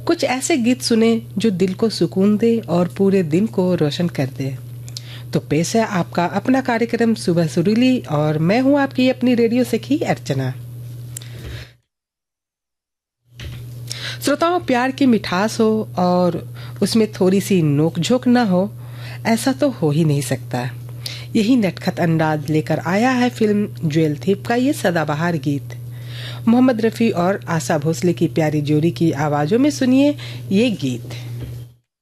कुछ ऐसे गीत सुने जो दिल को सुकून दे और पूरे दिन को रोशन कर दे। तो पेश है आपका अपना कार्यक्रम सुबह सुरीली और मैं हूं आपकी अपनी रेडियो सखी अर्चना। श्रोताओं, प्यार की मिठास हो और उसमें थोड़ी सी नोक झोंक ना हो, ऐसा तो हो ही नहीं सकता। यही नटखट अंदाज लेकर आया है फिल्म ज्वेल थीप का ये सदाबहार गीत। मोहम्मद रफ़ी और आशा भोसले की प्यारी जोड़ी की आवाज़ों में सुनिए ये गीत।